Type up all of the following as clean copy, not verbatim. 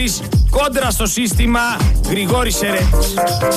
Κόντρα στο σύστημα, Γρηγόρης Σερέτης.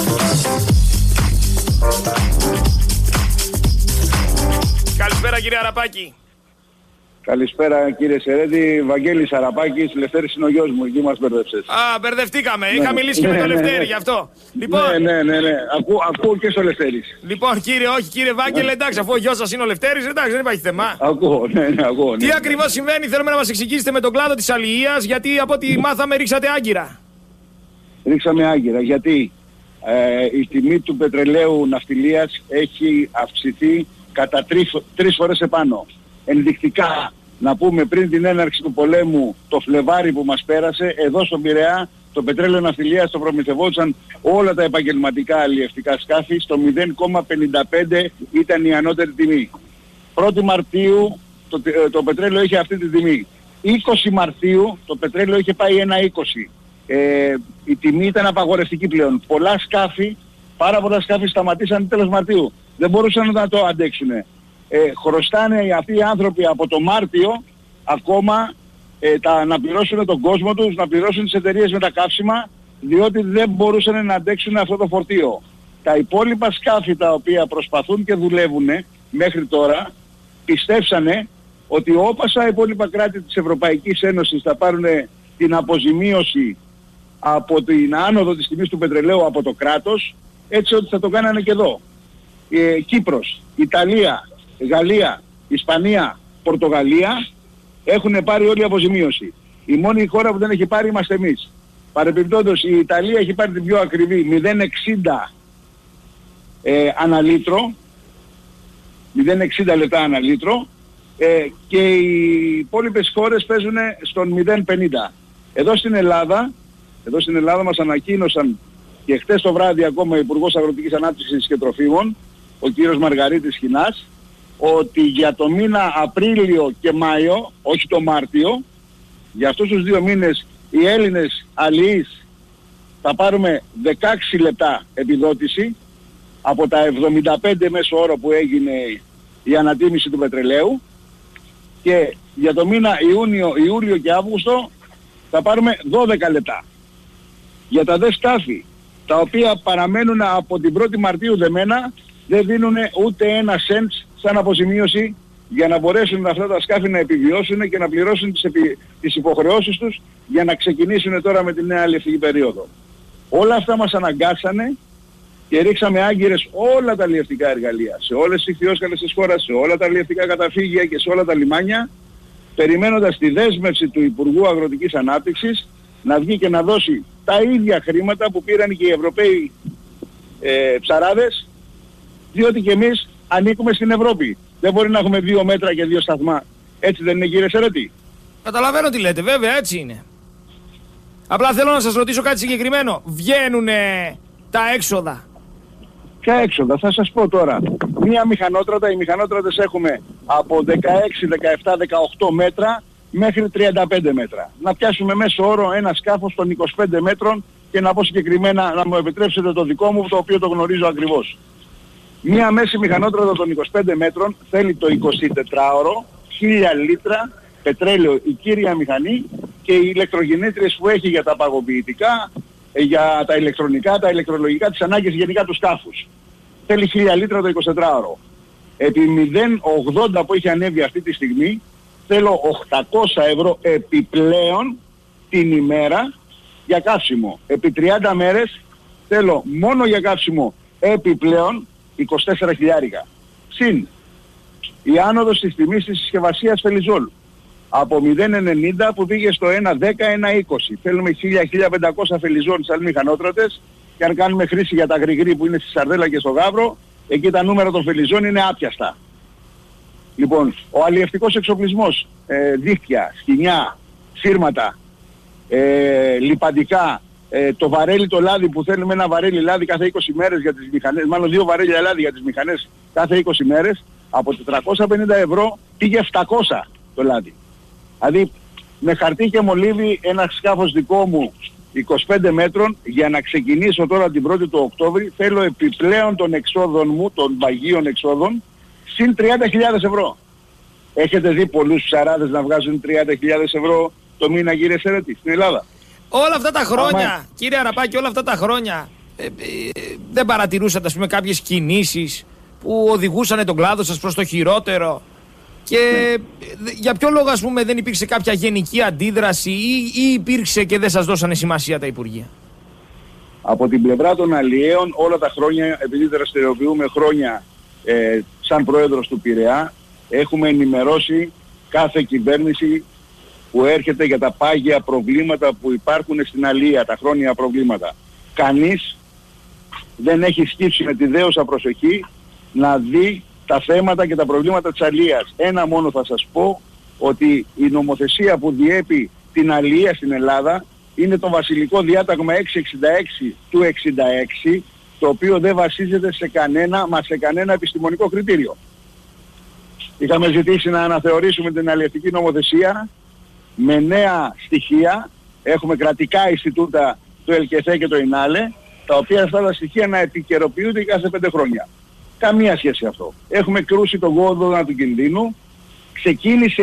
Καλησπέρα κύριε Αραπάκη. Καλησπέρα κύριε Σερέτη, Βαγγέλης Αραπάκης, Λευτέρης είναι ο γιος μου, εκεί μας μπερδεύσες. Α, μπερδευτήκαμε, είχα μιλήσει και με τον Λευτέρη γι' αυτό. Λοιπόν, ναι. Ακούω και στο Λευτέρης. Λοιπόν κύριε Βάγγελε, εντάξει, αφού ο γιος σας είναι ο Λευτέρης, εντάξει, δεν υπάρχει θέμα. Ακούω. Τι ακριβώς συμβαίνει, θέλουμε να μας εξηγήσετε με τον κλάδο της αλληλείας, γιατί από ό,τι μάθαμε ρίξατε άγκυρα. Ρίξαμε άγκυρα, γιατί η τιμή του πετρελαίου ναυτιλίας έχει αυξηθεί κατά τρεις φορές επάνω. Ενδεικτικά να πούμε, πριν την έναρξη του πολέμου το Φλεβάρι που μας πέρασε, εδώ στον Πειραιά το πετρέλαιο ναυτιλίας το προμηθευόντουσαν όλα τα επαγγελματικά αλλιευτικά σκάφη, στο 0,55 ήταν η ανώτερη τιμή. 1η Μαρτίου το πετρέλαιο είχε αυτή τη τιμή. 20 Μαρτίου το πετρέλαιο είχε πάει 1,20. Η τιμή ήταν απαγορευτική πλέον. Πάρα πολλά σκάφη σταματήσαν τέλος Μαρτίου. Δεν μπορούσαν να το αντέξουν. Χρωστάνε αυτοί οι άνθρωποι από το Μάρτιο ακόμα να πληρώσουν τον κόσμο τους, να πληρώσουν τις εταιρείες με τα καύσιμα, διότι δεν μπορούσαν να αντέξουν αυτό το φορτίο. Τα υπόλοιπα σκάφη τα οποία προσπαθούν και δουλεύουν μέχρι τώρα πιστέψανε ότι όποσα υπόλοιπα κράτη της Ευρωπαϊκής Ένωσης θα πάρουν την αποζημίωση από την άνοδο της τιμής του πετρελαίου από το κράτος, έτσι ότι θα το κάνανε και εδώ. Κύπρος, Ιταλία, Γαλλία, Ισπανία, Πορτογαλία έχουν πάρει όλη αποζημίωση. Η μόνη χώρα που δεν έχει πάρει είμαστε εμείς. Παρεπιπτόντως η Ιταλία έχει πάρει την πιο ακριβή 0,60 ανά λίτρο, 0,60 λεπτά ανά λίτρο, και οι υπόλοιπες χώρες παίζουν στον 0,50. Εδώ στην Ελλάδα μας ανακοίνωσαν και χτες το βράδυ ακόμα ο Υπουργός Αγροτικής Ανάπτυξης και Τροφίμων, ο κύριος Μαργαρίτης Χινάς, ότι για το μήνα Απρίλιο και Μάιο, όχι το Μάρτιο, για αυτούς τους 2 μήνες οι Έλληνες αλληλείς θα πάρουμε 16 λεπτά επιδότηση από τα 75 μέσο όρο που έγινε η ανατίμηση του πετρελαίου, και για το μήνα Ιούλιο και Αύγουστο θα πάρουμε 12 λεπτά. Για τα δε σκάφη τα οποία παραμένουν από την 1η Μαρτίου δεμένα, δεν δίνουν ούτε ένα σέντ σαν αποζημίωση για να μπορέσουν αυτά τα σκάφη να επιβιώσουν και να πληρώσουν τις υποχρεώσεις τους για να ξεκινήσουν τώρα με τη νέα αλλιευτική περίοδο. Όλα αυτά μας αναγκάσανε και ρίξαμε άγκυρες όλα τα αλλιευτικά εργαλεία, σε όλες τις ιχθυόσκαλες της χώρας, σε όλα τα αλλιευτικά καταφύγια και σε όλα τα λιμάνια, περιμένοντας τη δέσμευση του Υπουργού Αγροτικής Ανάπτυξης να βγει και να δώσει τα ίδια χρήματα που πήραν και οι Ευρωπαίοι ψαράδες, διότι και εμείς ανήκουμε στην Ευρώπη. Δεν μπορεί να έχουμε 2 μέτρα και 2 σταθμά. Έτσι δεν είναι κύριε Σερέτη? Καταλαβαίνω τι λέτε, βέβαια έτσι είναι. Απλά θέλω να σας ρωτήσω κάτι συγκεκριμένο. Βγαίνουνε τα έξοδα? Ποια έξοδα? Θα σας πω τώρα. Μία μηχανότρατα, οι μηχανότρατες έχουμε από 16, 17, 18 μέτρα μέχρι 35 μέτρα. Να πιάσουμε μέσο όρο ένα σκάφος των 25 μέτρων και να πω συγκεκριμένα, να μου επιτρέψετε το δικό μου, το οποίο το γνωρίζω ακριβώς. Μία μέση μηχανότρατα των 25 μέτρων θέλει το 24ωρο, 1000 λίτρα πετρέλαιο η κύρια μηχανή και οι ηλεκτρογεννήτριες που έχει για τα παγωποιητικά, για τα ηλεκτρονικά, τα ηλεκτρολογικά, τις ανάγκες γενικά του σκάφους. Θέλει 1000 λίτρα το 24ωρο. Επί 0,80 που έχει ανέβει αυτή τη στιγμή, θέλω 800 ευρώ επιπλέον την ημέρα για καύσιμο. Επί 30 μέρες θέλω μόνο για καύσιμο επιπλέον 24 χιλιάρικα. Συν η άνοδος της τιμής της συσκευασίας φελιζόλ από 0,90 που πήγε στο 1,10, 1,20. Θέλουμε 1.000-1.500 φελιζόλ στις άλλες μηχανότρατες, και αν κάνουμε χρήση για τα γρηγρή που είναι στη Σαρδέλα και στο Γαύρο, εκεί τα νούμερα των φελιζών είναι άπιαστα. Λοιπόν, ο αλλιευτικός εξοπλισμός, δίχτυα, σκοινιά, σύρματα, λιπαντικά, το βαρέλι το λάδι που θέλουμε ένα βαρέλι λάδι κάθε 20 μέρες για τις μηχανές, μάλλον 2 βαρέλια λάδι για τις μηχανές κάθε 20 μέρες, από 450 ευρώ πήγε 700 το λάδι. Δηλαδή με χαρτί και μολύβι ένα σκάφος δικό μου 25 μέτρων, για να ξεκινήσω τώρα την 1η του Οκτώβρη, θέλω επιπλέον των εξόδων μου, των παγίων εξόδων, συν 30.000 ευρώ. Έχετε δει πολλούς ψαράδες να βγάζουν 30.000 ευρώ το μήνα, κύριε Σερέτη, στην Ελλάδα? Όλα αυτά τα χρόνια, κύριε Αραπάκη, όλα αυτά τα χρόνια δεν παρατηρούσατε, ας πούμε, κάποιες κινήσεις που οδηγούσαν τον κλάδο σας προς το χειρότερο? Και για ποιο λόγο, ας πούμε, δεν υπήρξε κάποια γενική αντίδραση ή υπήρξε και δεν σας δώσανε σημασία τα Υπουργεία? Από την πλευρά των αλλιέων όλα τα χρόνια, επειδή δραστηριοποιούμε χρόνια σαν πρόεδρος του Πειραιά, έχουμε ενημερώσει κάθε κυβέρνηση που έρχεται για τα πάγια προβλήματα που υπάρχουν στην αλία, τα χρόνια προβλήματα. Κανείς δεν έχει σκύψει με τη δέουσα προσοχή να δει τα θέματα και τα προβλήματα της αλίας. Ένα μόνο θα σας πω, ότι η νομοθεσία που διέπει την αλία στην Ελλάδα είναι το βασιλικό διάταγμα 666 του 66, το οποίο δεν βασίζεται σε κανένα επιστημονικό κριτήριο. Είχαμε ζητήσει να αναθεωρήσουμε την αλλιευτική νομοθεσία με νέα στοιχεία. Έχουμε κρατικά Ινστιτούτα, το ΕΛΚΕΘΕ και το ΙΝΑΛΕ, τα οποία αυτά τα στοιχεία να επικαιροποιούνται κάθε 5 χρόνια. Καμία σχέση αυτό. Έχουμε κρούσει τον κόδωνα του κινδύνου. Ξεκίνησε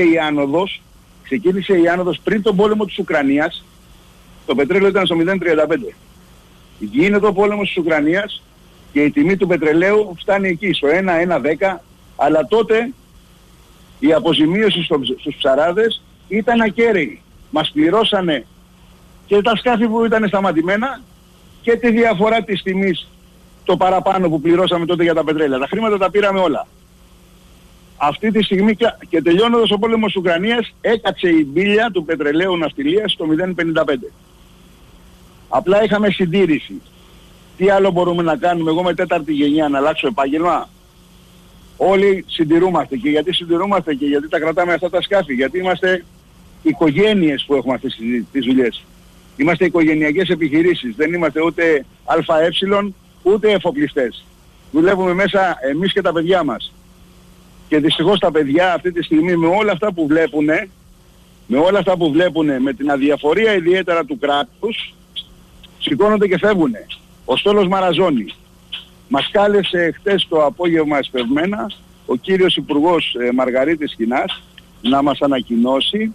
η άνοδος πριν τον πόλεμο της Ουκρανίας. Το πετρέλαιο ήταν στο 0,35. Γίνεται ο πόλεμος της Ουκρανίας και η τιμή του πετρελαίου φτάνει εκεί, στο 1,10, αλλά τότε η αποζημίωση στους ψαράδες ήταν ακέραιη. Μας πληρώσανε και τα σκάφη που ήταν σταματημένα και τη διαφορά της τιμής, το παραπάνω που πληρώσαμε τότε για τα πετρέλαια. Τα χρήματα τα πήραμε όλα. Αυτή τη στιγμή και τελειώνοντας ο πόλεμος της Ουκρανίας, έκατσε η μπίλια του πετρελαίου ναυτιλίας στο 0,55. Απλά είχαμε συντήρηση. Τι άλλο μπορούμε να κάνουμε? Εγώ με 4η γενιά να αλλάξω επάγγελμα? Όλοι συντηρούμαστε. Και γιατί συντηρούμαστε? Και γιατί τα κρατάμε αυτά τα σκάφη? Γιατί είμαστε οικογένειες που έχουμε αυτές τις δουλειές. Είμαστε οικογενειακές επιχειρήσεις. Δεν είμαστε ούτε ΑΕ ούτε εφοπλιστές. Δουλεύουμε μέσα εμείς και τα παιδιά μας. Και δυστυχώς τα παιδιά αυτή τη στιγμή με όλα αυτά που βλέπουνε, με την αδιαφορία ιδιαίτερα του κράτους, σηκώνονται και φεύγουνε. Ο στόλος μαραζώνει. Μας κάλεσε χτες το απόγευμα εσπευμένα ο κύριος Υπουργός Μαργαρίτης Σχοινάς να μας ανακοινώσει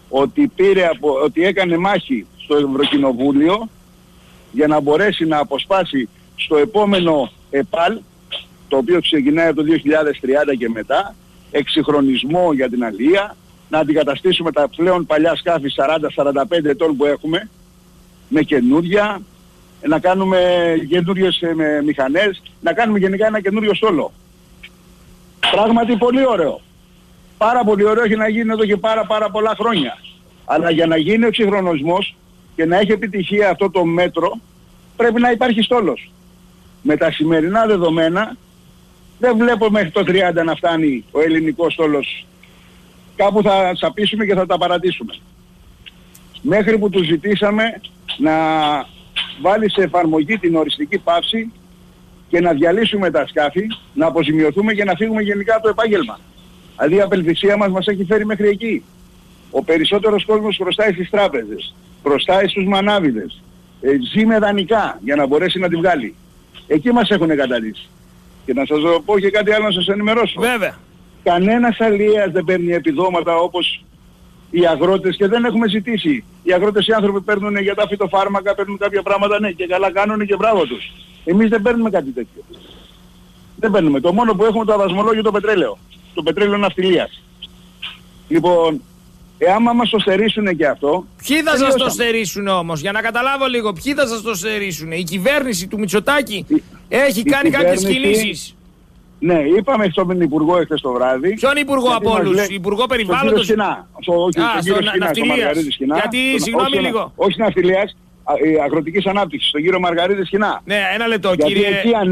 ότι έκανε μάχη στο Ευρωκοινοβούλιο για να μπορέσει να αποσπάσει στο επόμενο ΕΠΑΛ, το οποίο ξεκινάει από το 2030 και μετά, εξυγχρονισμό για την αλία, να αντικαταστήσουμε τα πλέον παλιά σκάφη 40-45 ετών που έχουμε με καινούρια, να κάνουμε καινούριες μηχανές, να κάνουμε γενικά ένα καινούριο στόλο. Πράγματι πολύ ωραίο. Πάρα πολύ ωραίο, έχει να γίνει εδώ και πάρα πολλά χρόνια. Αλλά για να γίνει ο εξυγχρονισμός και να έχει επιτυχία αυτό το μέτρο, πρέπει να υπάρχει στόλος. Με τα σημερινά δεδομένα δεν βλέπω μέχρι το 30 να φτάνει ο ελληνικός στόλος. Κάπου θα σαπίσουμε και θα τα παρατήσουμε. Μέχρι που τους ζητήσαμε να βάλει σε εφαρμογή την οριστική πάυση και να διαλύσουμε τα σκάφη, να αποζημιωθούμε και να φύγουμε γενικά το επάγγελμα. Δηλαδή η απελπισία μας έχει φέρει μέχρι εκεί. Ο περισσότερος κόσμος χρωστάει στις τράπεζες, χρωστάει στους μανάβιδες, ζει με δανεικά για να μπορέσει να τη βγάλει. Εκεί μας έχουν καταλήξει. Και να σας πω και κάτι άλλο να σας ενημερώσω. Βέβαια. Κανένας αλλιέας δεν παίρνει επιδόματα όπως οι αγρότες και δεν έχουμε ζητήσει. Οι αγρότες οι άνθρωποι παίρνουν για τα φυτοφάρμακα, παίρνουν κάποια πράγματα, ναι, και καλά κάνουν και μπράβο τους. Εμείς δεν παίρνουμε κάτι τέτοιο. Δεν παίρνουμε. Το μόνο που έχουμε το αδασμολόγιο το πετρέλαιο. Το πετρέλαιο ναυτιλίας. Λοιπόν, άμα μας το στερήσουν και αυτό... Ποιοι θα σας το στερήσουν όμως? Για να καταλάβω λίγο, ποιοι θα σας το στερήσουν? Η κυβέρνηση του Μητσοτάκη έχει κάνει κάποιες κινήσεις? Ναι, είπαμε στον Υπουργό εχθές το βράδυ. Ποιον Υπουργό από όλους? Υπουργό Περιβάλλοντος? Στον κύριο Σκινά. Γιατί, συγγνώμη λίγο. Όχι ναυτιλίας, αγροτικής ανάπτυξης, τον κύριο Μαργαρίδη Σχοινά. Ναι, ένα λεπτό κύριε.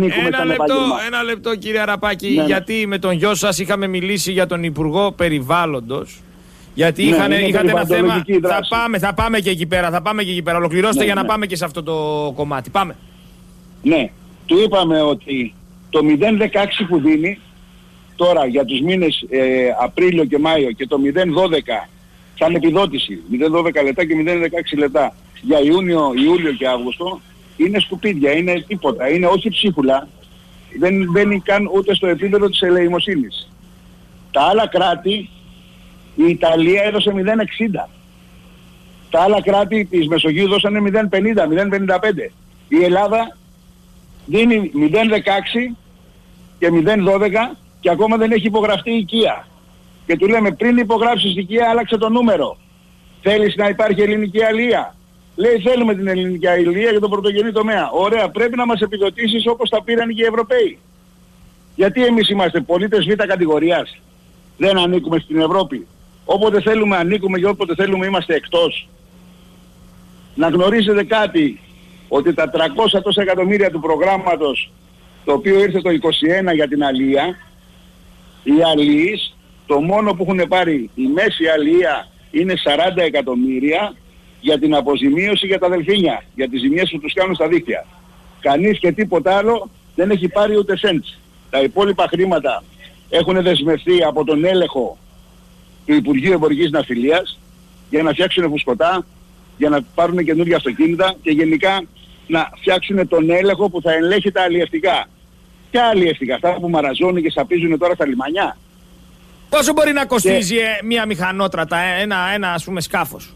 Ένα λεπτό κύριε Αραπάκη, ναι. Γιατί με τον γιο σας είχαμε μιλήσει για τον Υπουργό Περιβάλλοντος. Γιατί είχατε ένα θέμα. Θα πάμε και εκεί πέρα. Ολοκληρώστε για να πάμε και σε αυτό το κομμάτι. Πάμε. Ναι, του είπαμε ότι το 0,16 που δίνει τώρα για τους μήνες Απρίλιο και Μάιο και το 0,12 σαν επιδότηση, 0,12 λεπτά και 0,16 λεπτά για Ιούνιο, Ιούλιο και Αύγουστο, είναι σκουπίδια, είναι τίποτα, είναι όχι ψίχουλα, δεν μπαίνει καν ούτε στο επίπεδο της ελεημοσύνης. Τα άλλα κράτη, η Ιταλία έδωσε 0,60. Τα άλλα κράτη της Μεσογείου δώσανε 0,50, 0,55. Η Ελλάδα δίνει 0,16 και 0,12 και ακόμα δεν έχει υπογραφτεί η οικία. Και του λέμε πριν υπογράψεις οικία άλλαξε το νούμερο. Θέλεις να υπάρχει ελληνική αλεία? Λέει θέλουμε την ελληνική αλεία για τον πρωτογενή τομέα. Ωραία, πρέπει να μας επιδοτήσεις όπως τα πήραν και οι Ευρωπαίοι. Γιατί εμείς είμαστε πολίτες β' κατηγορίας? Δεν ανήκουμε στην Ευρώπη. Όποτε θέλουμε ανήκουμε και όποτε θέλουμε είμαστε εκτός. Να γνωρίζετε κάτι, ότι τα 300 τόσα εκατομμύρια του προγράμματος, το οποίο ήρθε το 21 για την αλεία, οι αλεείς, το μόνο που έχουν πάρει η μέση αλεία είναι 40 εκατομμύρια για την αποζημίωση για τα δελφίνια, για τις ζημιές που τους κάνουν στα δίκτυα. Κανείς και τίποτα άλλο δεν έχει πάρει ούτε σέντς. Τα υπόλοιπα χρήματα έχουν δεσμευτεί από τον έλεγχο του Υπουργείου Εμπορικής Ναυτιλίας για να φτιάξουν φουσκωτά, για να πάρουν καινούργια αυτοκίνητα και γενικά να φτιάξουν τον έλεγχο που θα ελέγχει τα αλλιευτικά. Ποια αλλιευτικά? Αυτά που μαραζώνουν και σαπίζουν τώρα στα λιμανιά. Πόσο μπορεί να κοστίζει μια μηχανότρατα, ένα ας πούμε σκάφος?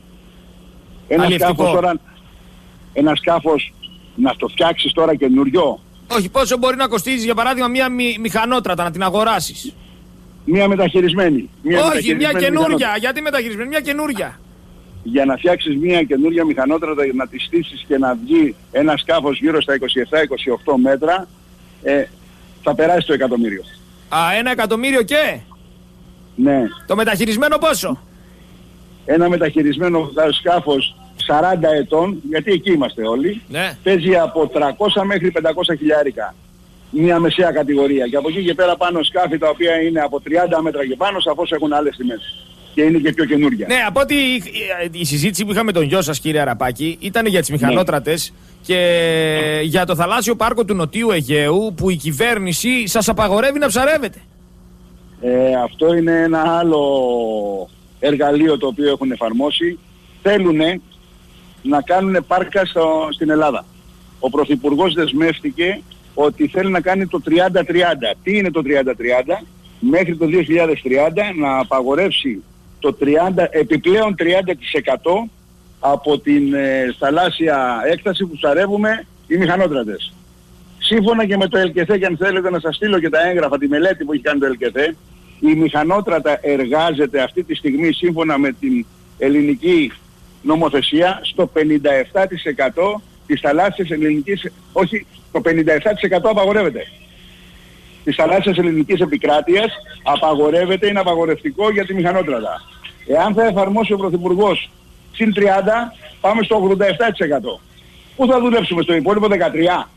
Ένα σκάφος να το φτιάξεις τώρα καινούριο? Όχι, πόσο μπορεί να κοστίζει για παράδειγμα μια μηχανότρατα να την αγοράσεις? Μια μεταχειρισμένη. Όχι, μια καινούρια. Γιατί μεταχειρισμένη? Μια καινούρια. Για να φτιάξεις μια καινούρια μηχανότρατα, να τη στήσεις και να βγει ένα σκάφος γύρω στα 27-28 μέτρα, θα περάσει το εκατομμύριο. Α, 1 εκατομμύριο και? Ναι. Το μεταχειρισμένο πόσο? Ένα μεταχειρισμένο σκάφος 40 ετών, γιατί εκεί είμαστε όλοι, ναι, παίζει από 300 μέχρι 500 χιλιάρικα. Μια μεσαία κατηγορία. Και από εκεί και πέρα πάνω σκάφη τα οποία είναι από 30 μέτρα και πάνω, σαφώς έχουν άλλες τιμές. Και είναι και πιο καινούργια. Ναι, από ότι η συζήτηση που είχαμε με τον γιο σας, κύριε Αραπάκη, ήταν για τις μηχανότρατες, ναι, και για το θαλάσσιο πάρκο του Νοτιού Αιγαίου που η κυβέρνηση σας απαγορεύει να ψαρεύετε. Αυτό είναι ένα άλλο εργαλείο το οποίο έχουν εφαρμόσει. Θέλουν να κάνουν πάρκα στην Ελλάδα. Ο Πρωθυπουργός δεσμεύτηκε ότι θέλει να κάνει το 30-30. Τι είναι το 30-30? Μέχρι το 2030 να απαγορεύσει το 30, επιπλέον 30% από την θαλάσσια έκταση που ψαρεύουμε οι μηχανότρατες. Σύμφωνα και με το ΕΛΚΕΘΕ, και αν θέλετε να σας στείλω και τα έγγραφα, τη μελέτη που έχει κάνει το ΕΛΚΕΘΕ, η μηχανότρατα εργάζεται αυτή τη στιγμή σύμφωνα με την ελληνική νομοθεσία στο 57% της θαλάσσιας ελληνικής, όχι, το 57% απαγορεύεται. Της θαλάσσιας ελληνικής επικράτειας απαγορεύεται, είναι απαγορευτικό για τη μηχανότρατα. Εάν θα εφαρμόσει ο Πρωθυπουργός συν 30, πάμε στο 87%. Πού θα δουλέψουμε, στο υπόλοιπο 13%?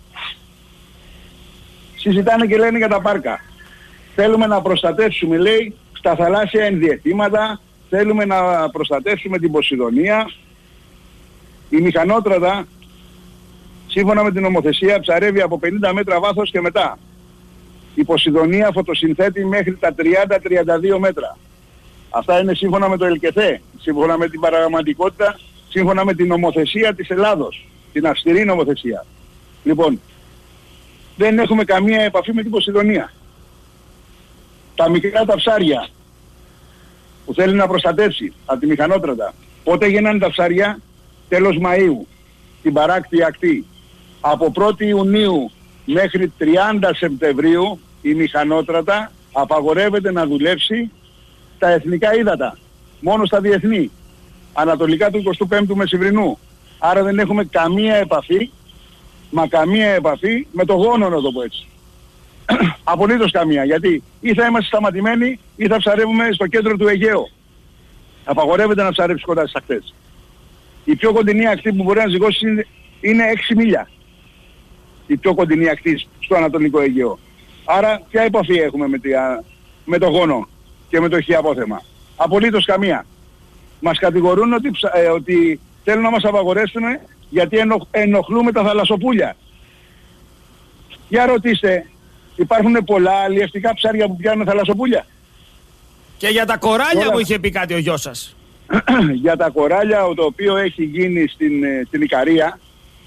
Συζητάνε και λένε για τα πάρκα. Θέλουμε να προστατεύσουμε, λέει, στα θαλάσσια ενδιαιτήματα, θέλουμε να προστατεύσουμε την Ποσειδονία. Η μηχανότρατα, σύμφωνα με την νομοθεσία, ψαρεύει από 50 μέτρα βάθος και μετά. Η Ποσειδονία φωτοσυνθέτει μέχρι τα 30-32 μέτρα. Αυτά είναι σύμφωνα με το ΕΛΚΕΘΕ, σύμφωνα με την παραγραμματικότητα, σύμφωνα με την νομοθεσία της Ελλάδος, την αυστηρή νομοθεσία. Λοιπόν, δεν έχουμε καμία επαφή με την Ποσειδονία. Τα μικρά τα ψάρια που θέλει να προστατεύσει από τη μηχανότρατα. Πότε γίνανε τα ψάρια? Τέλος Μαΐου, την παράκτια ακτή. Από 1η Ιουνίου μέχρι 30 Σεπτεμβρίου η μηχανότρατα απαγορεύεται να δουλέψει στα εθνικά ύδατα. Μόνο στα διεθνή. Ανατολικά του 25ου Μεσημβρινού. Άρα δεν έχουμε καμία επαφή, μα καμία επαφή με το γόνο, να το πω έτσι. Απολύτως καμία. Γιατί ή θα είμαστε σταματημένοι ή θα ψαρεύουμε στο κέντρο του Αιγαίου. Απαγορεύεται να ψαρεύσει κοντά στις ακτές. Η πιο κοντινή ακτή που μπορεί να ζυγώσει είναι 6 μίλια. Η πιο κοντινή ακτή στο Ανατολικό Αιγαίο. Άρα ποια επαφή έχουμε με το γόνο και με το χιαπόθεμα? Απολύτως καμία. Μας κατηγορούν ότι θέλουν να μας απαγορεύσουν γιατί ενοχλούμε τα θαλασσοπούλια. Για ρωτήστε, υπάρχουν πολλά αλλιευτικά ψάρια που πιάνουν θαλασσοπούλια? Και για τα κοράλια μου είχε πει κάτι ο γιος σας. Για τα κοράλια, το οποίο έχει γίνει στην Ικαρία,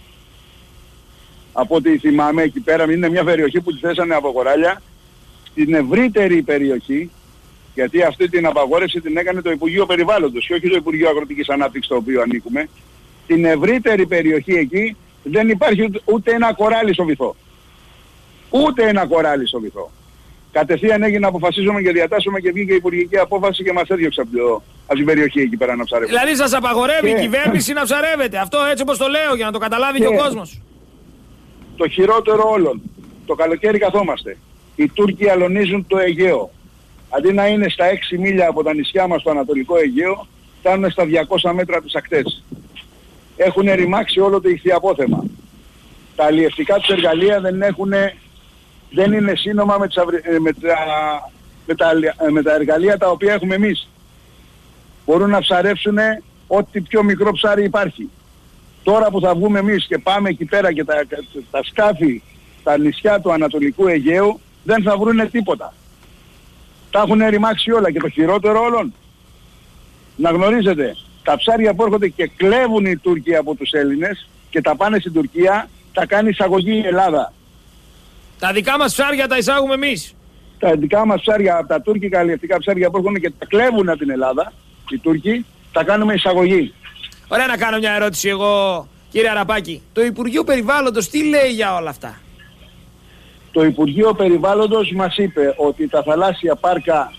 από ό,τι θυμάμαι εκεί πέρα, είναι μια περιοχή που τη θέσανε από κοράλια. Στην ευρύτερη περιοχή Γιατί αυτή την απαγόρευση την έκανε το Υπουργείο Περιβάλλοντος και όχι το Υπουργείο Αγροτικής Ανάπτυξης, το οποίο ανήκουμε. Την ευρύτερη περιοχή εκεί δεν υπάρχει ούτε ένα κοράλι στο βυθό. Ούτε ένα κοράλι στο βυθό. Κατευθείαν έγινε να αποφασίσουμε και διατάσσουμε και βγήκε η υπουργική απόφαση και μας έδιωξε από την περιοχή εκεί πέρα να ψαρεύουμε. Δηλαδή σας απαγορεύει η κυβέρνηση να ψαρεύετε. Αυτό έτσι όπως το λέω για να το καταλάβει και ο κόσμος. Το χειρότερο όλων. Το καλοκαίρι καθόμαστε. Οι Τούρκοι αλωνίζουν το Αιγαίο. Αντί να είναι στα 6 μίλια από τα νησιά μας στο Ανατολικό Αιγαίο, φτάνουν στα 200 μέτρα από τις ακτές. Έχουν ρημάξει όλο το ηχθιαπόθεμα. Τα αλλιευτικά τους εργαλεία δεν είναι σύνομα με τα εργαλεία τα οποία έχουμε εμείς. Μπορούν να ψαρεύσουν ό,τι πιο μικρό ψάρι υπάρχει. Τώρα που θα βγούμε εμείς και πάμε εκεί πέρα και τα σκάφη, τα νησιά του Ανατολικού Αιγαίου, δεν θα βρούνε τίποτα. Τα έχουν ρημάξει όλα και το χειρότερο όλων. Να γνωρίζετε, τα ψάρια που έρχονται και κλέβουν οι Τούρκοι από τους Έλληνες και τα πάνε στην Τουρκία, τα κάνει εισαγωγή η Ελλάδα. Τα δικά μας ψάρια τα εισάγουμε εμείς. Τα δικά μας ψάρια, από τα τουρκικά αλλιευτικά ψάρια που έρχονται και τα κλέβουν από την Ελλάδα, οι Τούρκοι, τα κάνουμε εισαγωγή. Ωραία, να κάνω μια ερώτηση εγώ, κύριε Αραπάκη. Το Υπουργείο Περιβάλλοντος τι λέει για όλα αυτά? Το Υπουργείο Περιβάλλοντος μας είπε ότι τα θαλάσσια πάρκα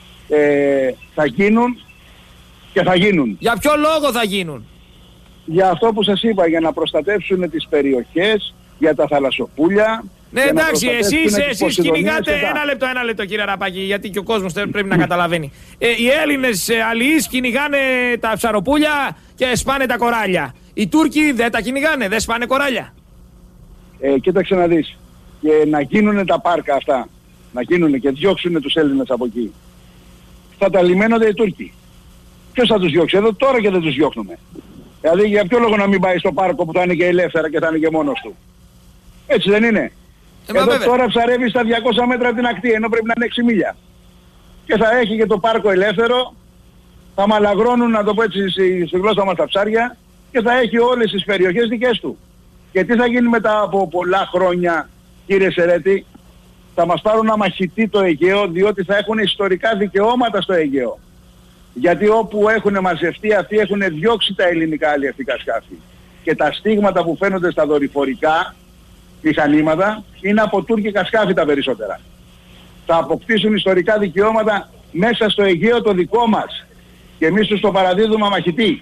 θα γίνουν και θα γίνουν. Για ποιο λόγο θα γίνουν? Για αυτό που σας είπα, για να προστατεύσουν τις περιοχές, για τα θαλασσοπούλια. Ναι, εντάξει, εσείς κυνηγάτε. Ένα λεπτό κύριε Αραπάκη, γιατί και ο κόσμος πρέπει να καταλαβαίνει. Οι Έλληνες αλληλείς κυνηγάνε τα ψαροπούλια και σπάνε τα κοράλια. Οι Τούρκοι δεν τα κυνηγάνε, δεν σπάνε κοράλια. Κοίταξε να δεις. Και να γίνουν τα πάρκα αυτά, να γίνουν και διώξουν τους Έλληνες από εκεί. Θα τα λιμένονται οι Τούρκοι. Ποιος θα τους διώξει? Εδώ τώρα και δεν τους διώχνουμε. Δηλαδή για ποιο λόγο να μην πάει στο πάρκο που θα είναι και ελεύθερα και θα είναι και μόνος του? Έτσι δεν είναι? Εδώ βέβαια. Τώρα ψαρεύει στα 200 μέτρα από την ακτή, ενώ πρέπει να είναι 6 μίλια. Και θα έχει και το πάρκο ελεύθερο, θα μαλαγρώνουν, να το πω έτσι στη γλώσσα μας, τα ψάρια, και θα έχει όλες τις περιοχές δικές του. Και τι θα γίνει μετά από πολλά χρόνια, κύριε Σερέτη? Θα μας πάρουν να μαχητεί το Αιγαίο, διότι θα έχουν ιστορικά δικαιώματα στο Αιγαίο. Γιατί όπου έχουν μαζευτεί αυτοί έχουν διώξει τα ελληνικά αλλιευτικά σκάφη. Και τα στίγματα που φαίνονται στα δορυφορικά μηχανήματα είναι από τουρκικά σκάφη τα περισσότερα. Θα αποκτήσουν ιστορικά δικαιώματα μέσα στο Αιγαίο το δικό μας. Και εμείς τους το παραδίδουμε μαχητή.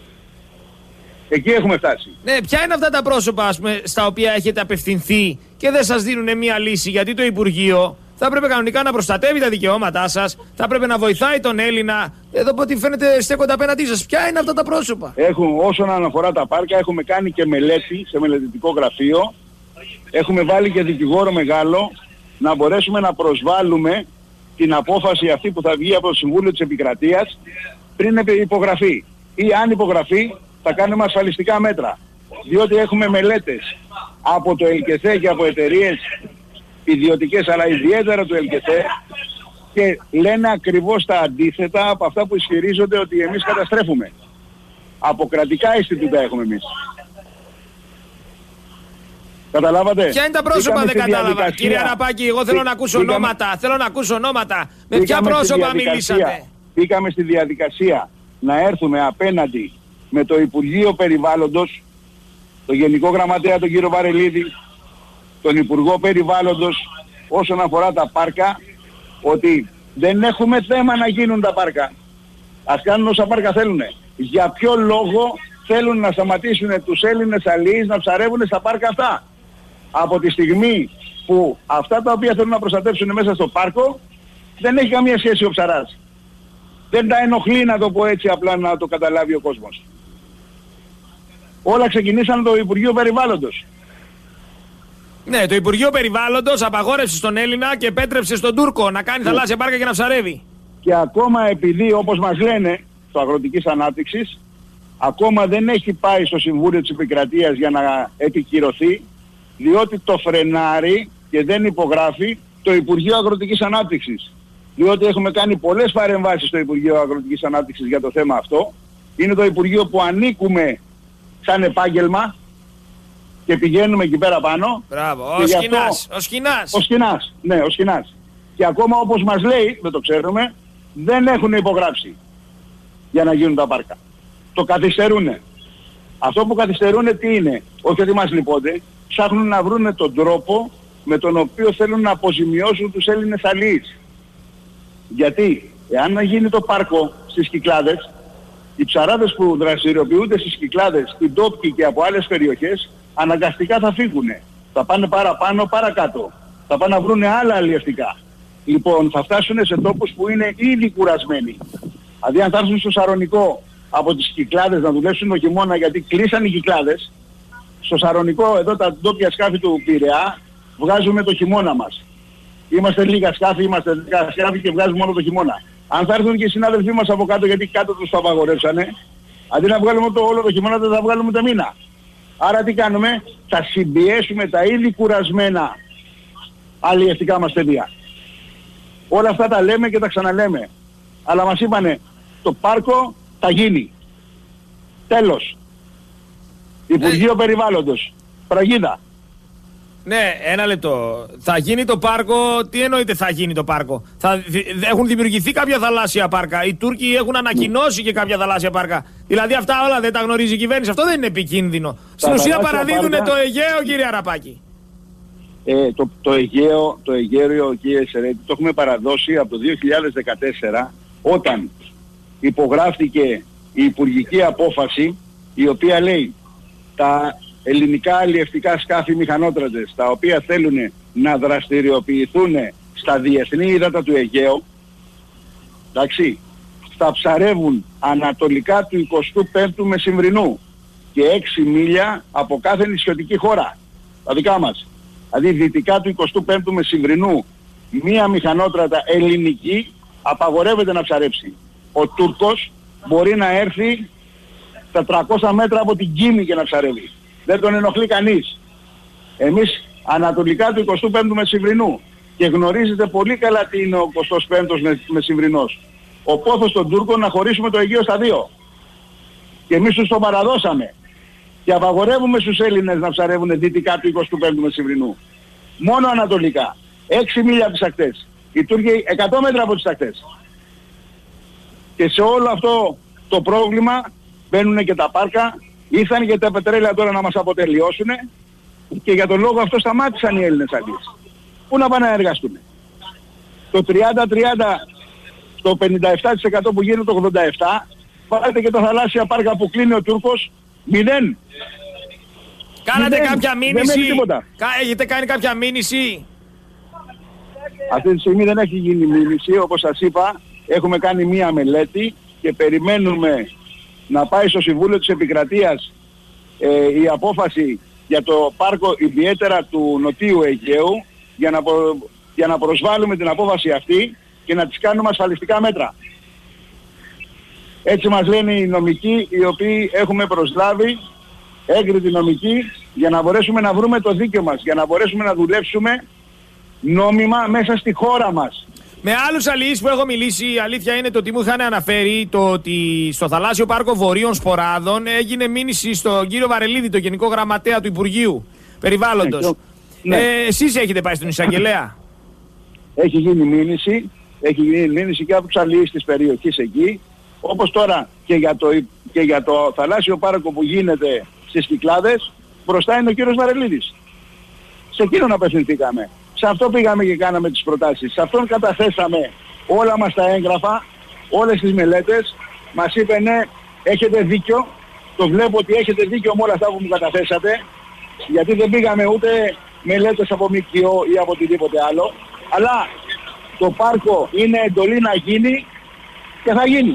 Εκεί έχουμε φτάσει. Ναι, ποια είναι αυτά τα πρόσωπα, ας πούμε, στα οποία έχετε απευθυνθεί και δεν σας δίνουν μια λύση? Γιατί το Υπουργείο θα πρέπει κανονικά να προστατεύει τα δικαιώματά σας, θα πρέπει να βοηθάει τον Έλληνα. Εδώ από ό,τι φαίνεται στέκονται απέναντί σας. Ποια είναι αυτά τα πρόσωπα? Όσον αναφορά τα πάρκα, έχουμε κάνει και μελέτη σε μελετητικό γραφείο. Έχουμε βάλει και δικηγόρο μεγάλο να μπορέσουμε να προσβάλλουμε την απόφαση αυτή που θα βγει από το Συμβούλιο της Επικρατείας πριν υπογραφεί. Ή αν υπογραφεί θα κάνουμε ασφαλιστικά μέτρα. Διότι έχουμε μελέτες από το ΕΛΚΕΘΕ και από εταιρείες ιδιωτικές, αλλά ιδιαίτερα του ΕΛΚΕΘΕ, και λένε ακριβώς τα αντίθετα από αυτά που ισχυρίζονται ότι εμείς καταστρέφουμε. Από κρατικά Ινστιτούτα έχουμε εμείς. Καταλάβατε? Ποια είναι τα πρόσωπα? Δεν κατάλαβα. Κύριε Αραπάκη, εγώ θέλω να ακούσω ονόματα. Θέλω να ακούσω ονόματα. Με ποια πρόσωπα μιλήσατε? Μπήκαμε στη διαδικασία να έρθουμε απέναντι με το Υπουργείο Περιβάλλοντος, τον Γενικό Γραμματέα τον κύριο Βαρελίδη, τον Υπουργό Περιβάλλοντος, όσον αφορά τα πάρκα, ότι δεν έχουμε θέμα να γίνουν τα πάρκα. Ας κάνουν όσα πάρκα θέλουν. Για ποιο λόγο θέλουν να σταματήσουν τους Έλληνες αλληλείς να ψαρεύουν στα πάρκα αυτά? Από τη στιγμή που αυτά τα οποία θέλουν να προστατεύσουν μέσα στο πάρκο δεν έχει καμία σχέση ο ψαράς. Δεν τα ενοχλεί, να το πω έτσι απλά, να το καταλάβει ο κόσμος. Όλα ξεκινήσαν το Υπουργείο Περιβάλλοντος. Ναι, το Υπουργείο Περιβάλλοντος απαγόρευσε στον Έλληνα και επέτρεψε στον Τούρκο να κάνει θαλάσσια πάρκα και να ψαρεύει. Και ακόμα επειδή, όπως μας λένε, το Αγροτικής Ανάπτυξης, ακόμα δεν έχει πάει στο Συμβούλιο της Επικρατείας για να επικυρωθεί, διότι το φρενάρει και δεν υπογράφει το Υπουργείο Αγροτικής Ανάπτυξης. Διότι έχουμε κάνει πολλές παρεμβάσεις στο Υπουργείο Αγροτικής Ανάπτυξης για το θέμα αυτό. Είναι το Υπουργείο που ανήκουμε σαν επάγγελμα και πηγαίνουμε εκεί πέρα πάνω. Μπράβο, ο Σκινάς. Ο Σκινάς, ναι, ο Σκινάς. Και ακόμα όπως μας λέει, δεν το ξέρουμε, δεν έχουν υπογράψει για να γίνουν τα πάρκα. Το καθυστερούνε. Αυτό που καθυστερούνε τι είναι? Όχι ότι μας λυπώνται, ψάχνουν να βρουν τον τρόπο με τον οποίο θέλουν να αποζημιώσουν τους Έλληνες αλληλείς. Γιατί εάν γίνει το πάρκο στις Κυκλάδες, οι ψαράδες που δραστηριοποιούνται στις Κυκλάδες, στην Τόπκη και από άλλες περιοχές, αναγκαστικά θα φύγουνε. Θα πάνε παραπάνω, παρακάτω. Θα πάνε να βρούνε άλλα αλλιευτικά. Λοιπόν, θα φτάσουν σε τόπους που είναι ήδη κουρασμένοι. Δηλαδή αν θα έρθουν στο Σαρονικό από τις Κυκλάδες να δουλέψουν το χειμώνα, γιατί κλείσαν οι Κυκλάδες, στο Σαρονικό εδώ τα ντόπια σκάφη του Πειραιά βγάζουμε το χειμώνα μας. Είμαστε λίγα σκάφη, είμαστε 10 σκάφη και βγάζουμε όλο το χειμώνα. Αν θα έρθουν και οι συνάδελφοί μας από κάτω, γιατί κάτω τους το απαγορεύσανε, αντί να βγάλουμε όλο το χειμώνα δεν θα βγάλουμε το μήνα. Άρα τι κάνουμε? Θα συμπιέσουμε τα ήδη κουρασμένα αλλιευτικά μας παιδεία. Όλα αυτά τα λέμε και τα ξαναλέμε. Αλλά μας είπανε το πάρκο θα γίνει. Τέλος. Υπουργείο Περιβάλλοντος. Πραγίδα. Ναι, ένα λεπτό. Θα γίνει το πάρκο, τι εννοείται θα γίνει το πάρκο? Έχουν δημιουργηθεί κάποια θαλάσσια πάρκα. Οι Τούρκοι έχουν ανακοινώσει και κάποια θαλάσσια πάρκα. Δηλαδή αυτά όλα δεν τα γνωρίζει η κυβέρνηση. Αυτό δεν είναι επικίνδυνο? Στην ουσία παραδίδουν το Αιγαίο, κύριε Αραπάκη. Το Αιγαίο, κύριε Σερέτη, το έχουμε παραδώσει από το 2014, όταν υπογράφτηκε η υπουργική απόφαση, η οποία λέει τα ελληνικά αλλιευτικά σκάφη μηχανότρατες, τα οποία θέλουν να δραστηριοποιηθούν στα διεθνή ύδατα του Αιγαίου, εντάξει, θα ψαρεύουν ανατολικά του 25ου Μεσημβρινού και 6 μίλια από κάθε νησιωτική χώρα, τα δικά μας. Δηλαδή δυτικά του 25ου Μεσημβρινού μία μηχανότρατα ελληνική απαγορεύεται να ψαρέψει. Ο Τούρκος μπορεί να έρθει στα 300 μέτρα από την Κίμη και να ψαρεύει. Δεν τον ενοχλεί κανείς. Εμείς ανατολικά του 25ου Μεσημβρινού, και γνωρίζετε πολύ καλά τι είναι ο 25ος Μεσημβρινός, ο πόθος των Τούρκων να χωρίσουμε το Αιγαίο στα δύο. Και εμείς τους το παραδώσαμε. Και απαγορεύουμε στους Έλληνες να ψαρεύουν δυτικά του 25ου Μεσημβρινού. Μόνο ανατολικά. 6 μίλια από τις ακτές. Οι Τούρκοι 100 μέτρα από τις ακτές. Και σε όλο αυτό το πρόβλημα μπαίνουν και τα πάρκα. Ήρθαν και τα πετρέλαια τώρα να μας αποτελειώσουν. Και για τον λόγο αυτό σταμάτησαν οι Έλληνες αλλιείς. Πού να πάνε να εργαστούν? Το 30-30, το 57% που γίνεται το 87%, πάρετε και τα θαλάσσια πάρκα που κλείνει ο Τούρκος, 0. Κάνατε κάποια μήνυση? Έχετε κάνει κάποια μήνυση? Αυτή τη στιγμή δεν έχει γίνει μήνυση. Όπως σας είπα, έχουμε κάνει μία μελέτη και περιμένουμε να πάει στο Συμβούλιο της Επικρατείας η απόφαση για το πάρκο ιδιαίτερα του Νοτίου Αιγαίου, για να προσβάλλουμε την απόφαση αυτή και να τις κάνουμε ασφαλιστικά μέτρα. Έτσι μας λένε οι νομικοί, οι οποίοι έχουμε προσλάβει, έγκριτοι νομικοί, για να μπορέσουμε να βρούμε το δίκαιο μας, για να μπορέσουμε να δουλέψουμε νόμιμα μέσα στη χώρα μας. Με άλλους αλληλείς που έχω μιλήσει, η αλήθεια είναι το ότι μου είχαν αναφέρει το ότι στο θαλάσσιο πάρκο Βορείων Σποράδων έγινε μήνυση στον κύριο Βαρελίδη, το Γενικό Γραμματέα του Υπουργείου Περιβάλλοντος. Ναι. Εσείς έχετε πάει στον εισαγγελέα? Έχει γίνει μήνυση και από τους αλληλείς της περιοχής εκεί, όπως τώρα και για το θαλάσσιο πάρκο που γίνεται στις Κυκλάδες, μπροστά είναι ο κύριος Βαρελίδης. Σε εκείνον απευθυνθήκαμε. Σε αυτό πήγαμε και κάναμε τις προτάσεις. Σε αυτόν καταθέσαμε όλα μας τα έγγραφα, όλες τις μελέτες. Μας είπε ναι, έχετε δίκιο. Το βλέπω ότι έχετε δίκιο με όλα αυτά που μου καταθέσατε. Γιατί δεν πήγαμε ούτε μελέτες από ΜΚΟ ή από οτιδήποτε άλλο. Αλλά το πάρκο είναι εντολή να γίνει και θα γίνει.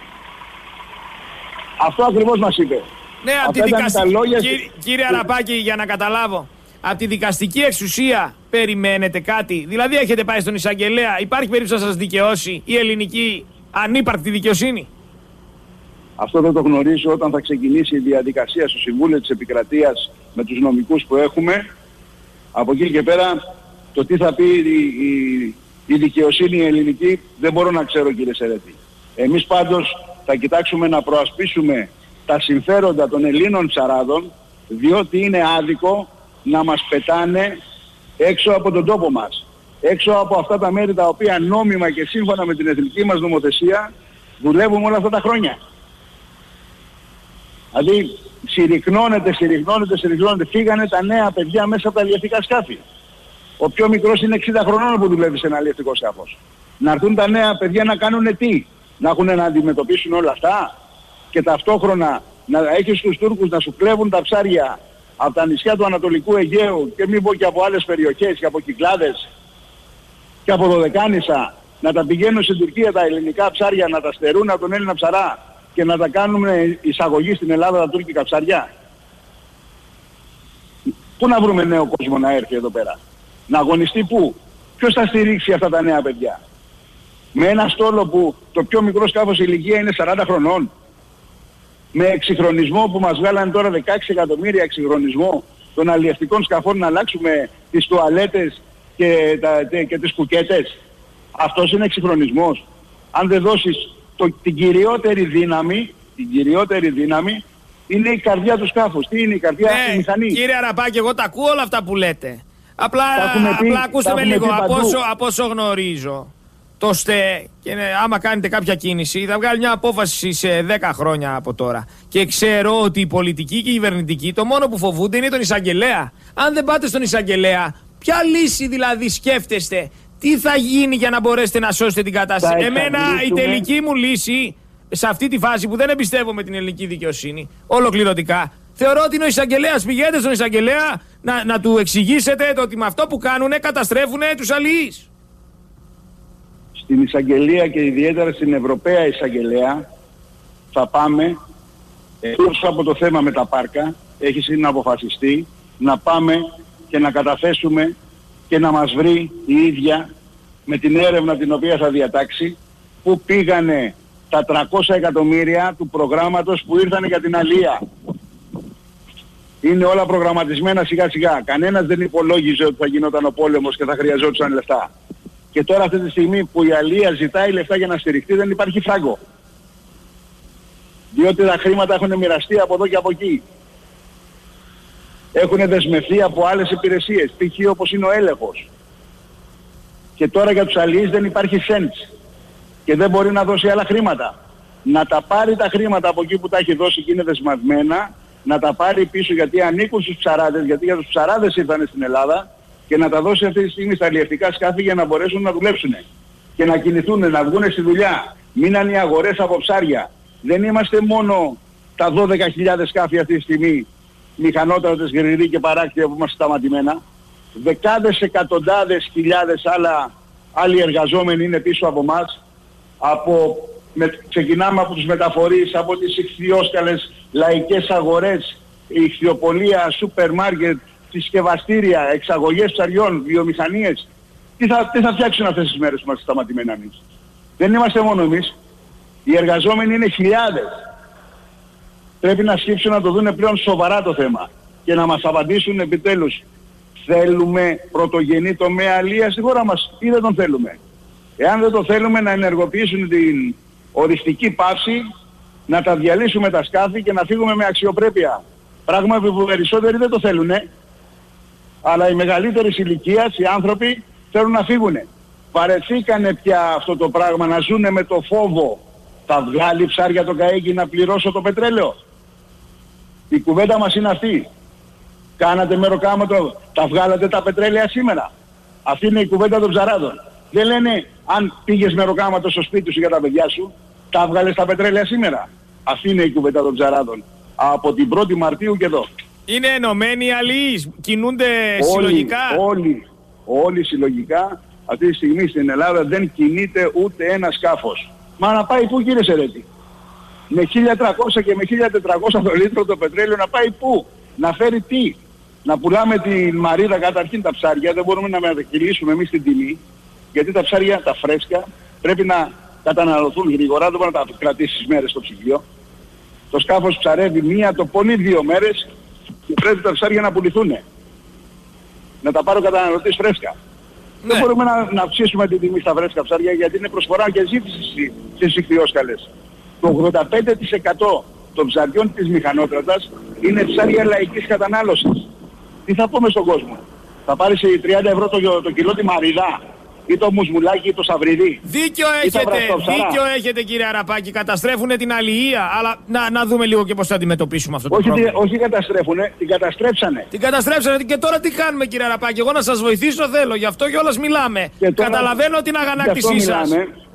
Αυτό ακριβώς μας είπε. Ναι, από τη δικαστική... Κύριε Αραπάκη, για να καταλάβω, από τη δικαστική εξουσία περιμένετε κάτι? Δηλαδή έχετε πάει στον εισαγγελέα, υπάρχει περίπτωση να σας δικαιώσει η ελληνική ανύπαρκτη δικαιοσύνη? Αυτό δεν το γνωρίζω. Όταν θα ξεκινήσει η διαδικασία στο Συμβούλιο της Επικρατείας με τους νομικούς που έχουμε, από εκεί και πέρα το τι θα πει η δικαιοσύνη η ελληνική δεν μπορώ να ξέρω, κύριε Σερέτη. Εμείς πάντως θα κοιτάξουμε να προασπίσουμε τα συμφέροντα των Ελλήνων ψαράδων, διότι είναι άδικο να μας πετάνε έξω από τον τόπο μας. έξω από αυτά τα μέρη τα οποία νόμιμα και σύμφωνα με την εθνική μας νομοθεσία δουλεύουμε όλα αυτά τα χρόνια. Δηλαδή συρρυκνώνεται. Φύγανε τα νέα παιδιά μέσα από τα αλλιευτικά σκάφη. Ο πιο μικρός είναι 60 χρονών που δουλεύει σε ένα αλλιευτικό σκάφος. Να έρθουν τα νέα παιδιά να κάνουν τι? Να έχουν να αντιμετωπίσουν όλα αυτά και ταυτόχρονα να έχεις τους Τούρκους να σου κλέβουν τα ψάρια από τα νησιά του Ανατολικού Αιγαίου και μην πω και από άλλες περιοχές και από Κυκλάδες και από Δωδεκάνησα, να τα πηγαίνουν στην Τουρκία τα ελληνικά ψάρια, να τα στερούν από τον Έλληνα ψαρά και να τα κάνουμε εισαγωγή στην Ελλάδα τα τουρκικά ψαριά. Πού να βρούμε νέο κόσμο να έρθει εδώ πέρα? Να αγωνιστεί πού? Ποιος θα στηρίξει αυτά τα νέα παιδιά? Με ένα στόλο που το πιο μικρό σκάφος ηλικία είναι 40 χρονών. Με εξυγχρονισμό που μας βγάλανε τώρα 16 εκατομμύρια εξυγχρονισμό των αλλιευτικών σκαφών, να αλλάξουμε τις τουαλέτες και τις κουκέτες. Αυτός είναι εξυγχρονισμός? Αν δεν δώσεις την κυριότερη δύναμη είναι η καρδιά του σκάφους. Τι είναι η καρδιά? Η μηχανή. Κύριε Αραπάκη, εγώ τα ακούω όλα αυτά που λέτε. Απλά ακούστε με λίγο. Από όσο γνωρίζω, το ΣΤΕ, και άμα κάνετε κάποια κίνηση, θα βγάλει μια απόφαση σε 10 χρόνια από τώρα. Και ξέρω ότι οι πολιτικοί και οι κυβερνητικοί το μόνο που φοβούνται είναι τον εισαγγελέα. Αν δεν πάτε στον εισαγγελέα, ποια λύση δηλαδή σκέφτεστε? Τι θα γίνει για να μπορέσετε να σώσετε την κατάσταση? Εμένα η τελική μου λύση σε αυτή τη φάση που δεν εμπιστεύομαι την ελληνική δικαιοσύνη ολοκληρωτικά, θεωρώ ότι είναι ο εισαγγελέας. Πηγαίνετε στον εισαγγελέα να του εξηγήσετε το ότι με αυτό που κάνουνε καταστρέφουνε τους αλληλείς. Στην εισαγγελία και ιδιαίτερα στην Ευρωπαία εισαγγελέα θα πάμε, εκτός από το θέμα με τα πάρκα, έχει συναποφασιστεί να πάμε και να καταθέσουμε και να μας βρει η ίδια με την έρευνα την οποία θα διατάξει που πήγανε τα 300 εκατομμύρια του προγράμματος που ήρθανε για την αλία. Είναι όλα προγραμματισμένα σιγά σιγά. Κανένας δεν υπολόγιζε ότι θα γινόταν ο πόλεμος και θα χρειαζόντουσαν λεφτά. Και τώρα αυτή τη στιγμή που η αλία ζητάει λεφτά για να στηριχτεί δεν υπάρχει φράγκο. Διότι τα χρήματα έχουν μοιραστεί από εδώ και από εκεί. Έχουν δεσμευθεί από άλλες υπηρεσίες, π.χ. όπως είναι ο έλεγχος. Και τώρα για τους αλληλείς δεν υπάρχει cents και δεν μπορεί να δώσει άλλα χρήματα. Να τα πάρει τα χρήματα από εκεί που τα έχει δώσει και είναι δεσμευμένα, να τα πάρει πίσω γιατί ανήκουν στους ψαράδες, γιατί για τους ψαράδες ήρθαν στην Ελλάδα, και να τα δώσει αυτή τη στιγμή στα αλλιευτικά σκάφη για να μπορέσουν να δουλέψουν και να κινηθούν, να βγουν στη δουλειά. Μείναν οι αγορές από ψάρια. Δεν είμαστε μόνο τα 12.000 σκάφη αυτή τη στιγμή, μηχανότρατες, γρηροί και παράκτια που είμαστε σταματημένα. Δεκάδες, εκατοντάδες χιλιάδες άλλοι εργαζόμενοι είναι πίσω από μας. Ξεκινάμε από τους μεταφορείς, από τις ιχθυόσκαλες, λαϊκές αγορές, ιχθυοπολία, σούπερ μάρκετ, συσκευαστήρια, εξαγωγές ψαριών, βιομηχανίες. Τι θα φτιάξουν αυτές τις μέρες που είμαστε σταματημένα εμείς? Δεν είμαστε μόνο εμείς. Οι εργαζόμενοι είναι χιλιάδες. Πρέπει να σκύψουν να το δουν πλέον σοβαρά το θέμα και να μας απαντήσουν επιτέλους. Θέλουμε πρωτογενή τομέα αλίας στη χώρα μας ή δεν τον θέλουμε? Εάν δεν το θέλουμε, να ενεργοποιήσουν την οριστική πάυση, να τα διαλύσουμε τα σκάφη και να φύγουμε με αξιοπρέπεια. Πράγμα που περισσότεροι δεν το θέλουν, αλλά οι μεγαλύτερες ηλικίας, οι άνθρωποι, θέλουν να φύγουνε. Βαρεθήκανε πια αυτό το πράγμα, να ζουνε με το φόβο. Θα βγάλει ψάρια το καΐκι να πληρώσω το πετρέλαιο? Η κουβέντα μας είναι αυτή. Κάνατε μεροκάματο, τα βγάλατε τα πετρέλαια σήμερα? Αυτή είναι η κουβέντα των ψαράδων. Δεν λένε αν πήγες μεροκάματο στο σπίτι σου για τα παιδιά σου, τα βγάλες τα πετρέλαια σήμερα? Αυτή είναι η κουβέντα των ψαράδων. Από την 1η Μαρτίου και εδώ. Είναι ενωμένοι οι αλληλείς, κινούνται συλλογικά? Όλοι συλλογικά. Αυτή τη στιγμή στην Ελλάδα δεν κινείται ούτε ένα σκάφος. Μα να πάει πού, κύριε Σερέτη? Με 1.300 και με 1.400 το λίτρο το πετρέλαιο να πάει πού? Να φέρει τι? Να πουλάμε την μαρίδα καταρχήν τα ψάρια, δεν μπορούμε να μετακυλήσουμε εμείς την τιμή, γιατί τα ψάρια τα φρέσκα πρέπει να καταναλωθούν γρήγορα, δεν μπορεί να τα κρατήσεις μέρες στο ψυγείο. Το σκάφος ψαρεύει μία το πολύ 2 μέρες και πρέπει τα ψάρια να πουληθούν. Να τα πάρει ο καταναλωτής φρέσκα. Δεν μπορούμε να αυξήσουμε την τιμή στα φρέσκα ψάρια γιατί είναι προσφορά και ζήτηση στις ιχθυόσκαλες. Το 85% των ψαριών της μηχανότρατας είναι ψάρια λαϊκής κατανάλωσης. Τι θα πούμε στον κόσμο? Θα πάρει σε 30 ευρώ το κιλό τη μαρίδα? ή το Μουσμουλάκι ή το Σταυρίδη. Δίκιο έχετε κύριε Αραπάκη, καταστρέφουνε την αλληλεία, αλλά να δούμε λίγο και πώς θα αντιμετωπίσουμε αυτό το πρόβλημα. Όχι καταστρέφουνε, την καταστρέψανε. Την καταστρέψανε και τώρα τι κάνουμε κύριε Αραπάκη, εγώ να σας βοηθήσω θέλω, γι' αυτό κιόλας μιλάμε. Καταλαβαίνω την αγανάκτησή σας.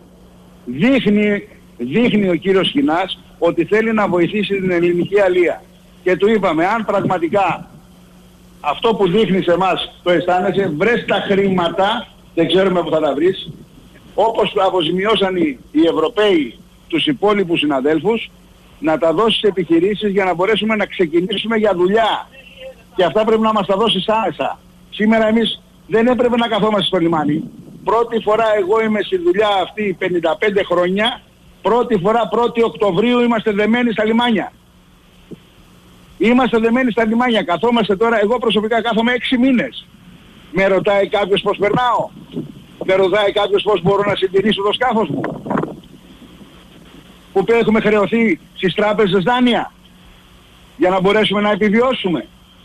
Δείχνει ο κύριος Χινάς ότι θέλει να βοηθήσει την ελληνική αλία. Και του είπαμε, αν πραγματικά αυτό που δείχνει σε εμάς το αισθάνεσαι, βρες τα χρήματα, δεν ξέρουμε που θα τα βρεις, όπως αποζημιώσαν οι Ευρωπαίοι τους υπόλοιπους συναδέλφους, να τα δώσεις σε επιχειρήσεις για να μπορέσουμε να ξεκινήσουμε για δουλειά. Και αυτά πρέπει να μας τα δώσεις άμεσα. Σήμερα εμείς δεν έπρεπε να καθόμαστε στο λιμάνι. Πρώτη φορά εγώ είμαι στη δουλειά αυτή 55 χρόνια, πρώτη φορά 1η Οκτωβρίου είμαστε δεμένοι στα λιμάνια. Είμαστε δεμένοι στα λιμάνια, καθόμαστε τώρα, εγώ προσωπικά κάθομαι 6 μήνες. Με ρωτάει κάποιος πώς περνάω, με ρωτάει κάποιος πώς μπορώ να συντηρήσω το σκάφος μου, που έχουμε χρεωθεί στις τράπεζες δάνεια για να μπορέσουμε να επιβιώσουμε.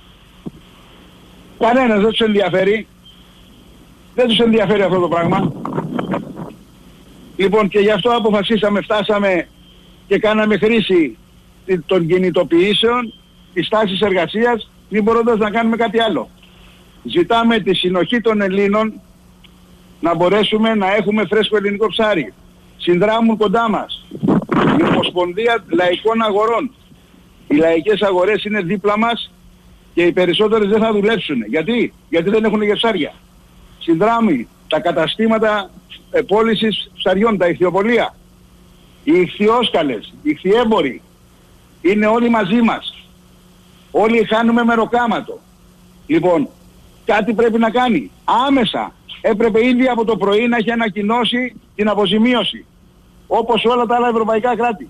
Κανένας δεν τους ενδιαφέρει. Δεν τους ενδιαφέρει αυτό το πράγμα. Λοιπόν, και γι' αυτό αποφασίσαμε, φτάσαμε και κάναμε χρήση των κινητοποιήσεων, της τάσης εργασίας, μην μπορώντας να κάνουμε κάτι άλλο. Ζητάμε τη συνοχή των Ελλήνων να μπορέσουμε να έχουμε φρέσκο ελληνικό ψάρι. Συνδράμουν κοντά μας η Ομοσπονδία Λαϊκών Αγορών. Οι λαϊκές αγορές είναι δίπλα μας και οι περισσότερες δεν θα δουλέψουν. Γιατί δεν έχουν για ψάρια. Συνδράμει τα καταστήματα πώλησης ψαριών, τα ηχθειοπωλεία. Οι ηχθειόσκαλες, οι ηχθιέμποροι είναι όλοι μαζί μας. Όλοι χάνουμε μεροκάματο. Λοιπόν, κάτι πρέπει να κάνει. Άμεσα έπρεπε ήδη από το πρωί να έχει ανακοινώσει την αποζημίωση. Όπως όλα τα άλλα ευρωπαϊκά κράτη.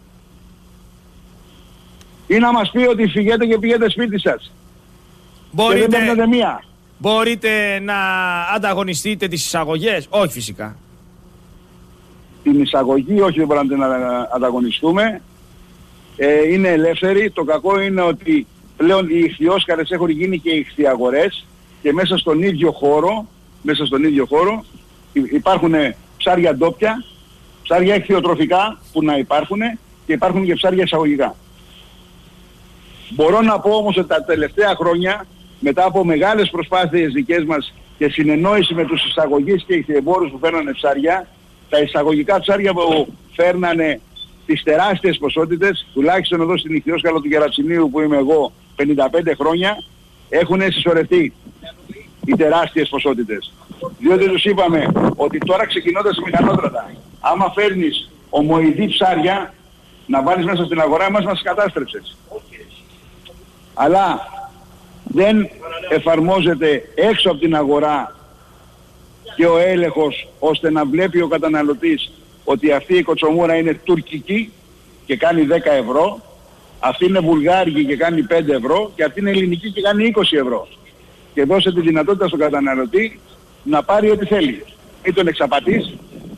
Ή να μας πει ότι φυγέτε και πηγαίνετε σπίτι σας. Μπορείτε να ανταγωνιστείτε τις εισαγωγές? Όχι φυσικά. Την εισαγωγή όχι, δεν μπορούμε να ανταγωνιστούμε. Είναι ελεύθεροι. Το κακό είναι ότι πλέον οι ηχθειόσκαλες έχουν γίνει και οι ηχθιαγορές και μέσα στον ίδιο χώρο υπάρχουν ψάρια ντόπια, ψάρια ηχθειοτροφικά που να υπάρχουν και υπάρχουν και ψάρια εισαγωγικά. Μπορώ να πω όμως ότι τα τελευταία χρόνια, μετά από μεγάλες προσπάθειες δικές μας και συνεννόηση με τους εισαγωγείς και ηχθιεμπόρους που φέρνανε ψάρια, τα εισαγωγικά ψάρια που φέρνανε τις τεράστιες ποσότητες, τουλάχιστον εδώ στην ηχθειόσκαλα του Γερατσινίου που είμαι εγώ 55 χρόνια, έχουν συσσωρευτεί οι τεράστιες ποσότητες. Διότι τους είπαμε ότι τώρα ξεκινώντας μηχανότρατα, άμα φέρνεις ομοειδή ψάρια να βάλεις μέσα στην αγορά μας κατάστρεψες. Αλλά δεν εφαρμόζεται έξω από την αγορά και ο έλεγχος ώστε να βλέπει ο καταναλωτής ότι αυτή η κοτσομούρα είναι τουρκική και κάνει 10 ευρώ, αυτή είναι βουλγάρικη και κάνει 5 ευρώ και αυτή είναι ελληνική και κάνει 20 ευρώ. Και δώσε τη δυνατότητα στον καταναλωτή να πάρει ό,τι θέλει. Ή τον εξαπατείς.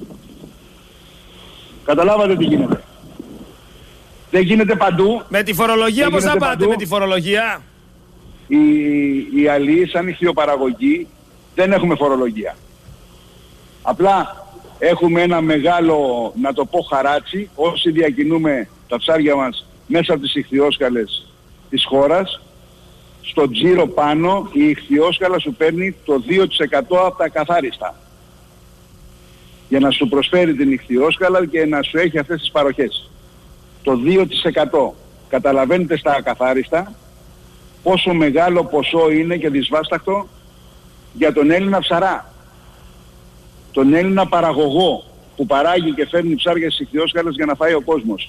Καταλάβατε τι γίνεται. Δεν γίνεται παντού. Με τη φορολογία πώς θα πάτε με τη φορολογία? Οι αλληλείς σαν ηχθειοπαραγωγή δεν έχουμε φορολογία. Απλά έχουμε ένα μεγάλο, να το πω χαράτσι, όσοι διακινούμε τα ψάρια μας μέσα από τις ηχθειόσκαλες της χώρας, στο τζίρο πάνω η ηχθειόσκαλα σου παίρνει το 2% από τα ακαθάριστα. Για να σου προσφέρει την ηχθειόσκαλα και να σου έχει αυτές τις παροχές. Το 2%. Καταλαβαίνετε στα ακαθάριστα πόσο μεγάλο ποσό είναι και δυσβάσταχτο για τον Έλληνα ψαρά. Τον Έλληνα παραγωγό που παράγει και φέρνει ψάρια στις ηχθειόσκαλες για να φάει ο κόσμος.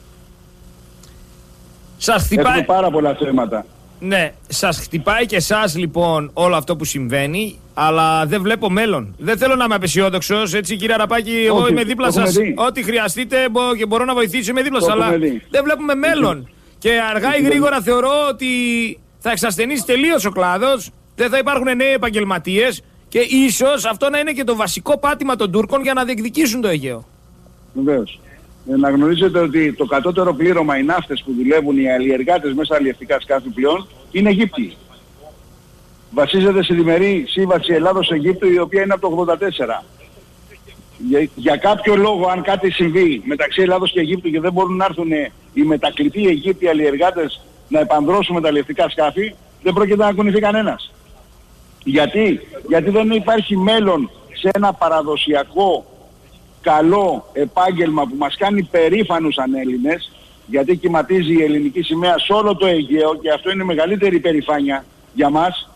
Έχουμε πάρα πολλά θέματα. Ναι, σας χτυπάει και εσάς λοιπόν όλο αυτό που συμβαίνει, αλλά δεν βλέπω μέλλον. Δεν θέλω να είμαι απεσιόδοξος, έτσι κύριε Αραπάκη, εγώ είμαι δίπλα σας. Ό,τι χρειαστείτε και μπορώ να βοηθήσω, είμαι δίπλα σας, αλλά δεν βλέπουμε μέλλον. Και αργά ή γρήγορα θεωρώ ότι θα εξασθενήσει τελείως ο κλάδος, δεν θα υπάρχουν νέοι επαγγελματίες και ίσως αυτό να είναι και το βασικό πάτημα των Τούρκων για να διεκδικήσουν το Αιγαίο. Βεβαίως. Να γνωρίζετε ότι το κατώτερο πλήρωμα, οι ναύτες που δουλεύουν, οι αλλιεργάτες μέσα αλλιευτικά σκάφη πλέον, είναι Αιγύπτιοι. βασίζεται σε διμερή σύμβαση Ελλάδος-Αιγύπτου, η οποία είναι από το 84. Για κάποιο λόγο, αν κάτι συμβεί μεταξύ Ελλάδος και Αιγύπτου και δεν μπορούν να έρθουν οι μετακλητοί Αιγύπτιοι αλλιεργάτες να επανδρώσουν με τα αλλιευτικά σκάφη, δεν πρόκειται να κουνηθεί κανένας. Γιατί δεν υπάρχει μέλλον σε ένα παραδοσιακό καλό επάγγελμα που μας κάνει περήφανους σαν Έλληνες, γιατί κυματίζει η ελληνική σημαία σε όλο το Αιγαίο και αυτό είναι μεγαλύτερη περηφάνεια για μας.